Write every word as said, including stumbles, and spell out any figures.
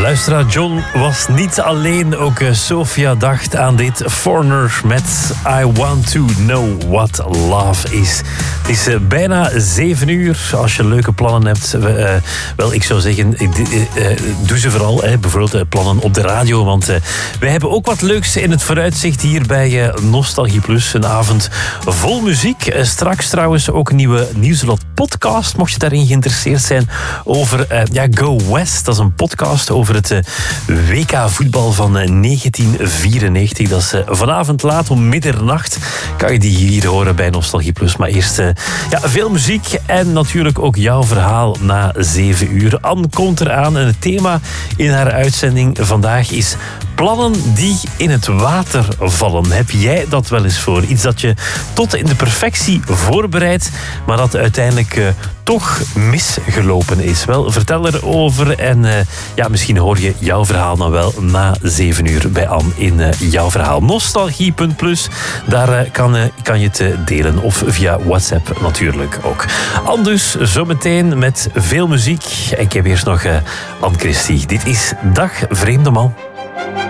Luisteraar John was niet alleen. Ook Sophia dacht aan dit. Foreigner met I Want To Know What Love Is. Het is uh, bijna zeven uur. Als je leuke plannen hebt, uh, wel, ik zou zeggen, uh, uh, doe ze vooral. Hè. Bijvoorbeeld uh, plannen op de radio. Want uh, wij hebben ook wat leuks in het vooruitzicht hier bij uh, Nostalgie Plus. Een avond vol muziek. Uh, straks trouwens ook een nieuwe Nieuwsblad podcast. Mocht je daarin geïnteresseerd zijn over uh, ja, Go West. Dat is een podcast over het uh, W K voetbal van uh, negentien vierennegentig. Dat is uh, vanavond laat om middernacht. Kan je die hier horen bij Nostalgie Plus. Maar eerst uh, ja, veel muziek en natuurlijk ook jouw verhaal na zeven uur. Anne komt eraan en het thema in haar uitzending vandaag is plannen die in het water vallen. Heb jij dat wel eens voor? Iets dat je tot in de perfectie voorbereidt, maar dat uiteindelijk uh, toch misgelopen is. Wel, vertel erover en uh, ja, misschien hoor je jouw verhaal dan wel na zeven uur bij Anne in uh, jouw verhaal. Nostalgie punt plus, daar uh, kan, uh, kan je het uh, delen of via WhatsApp natuurlijk ook. Anne dus, zometeen met veel muziek. En ik heb eerst nog uh, Anne Christie. Dit is Dag Vreemde Man.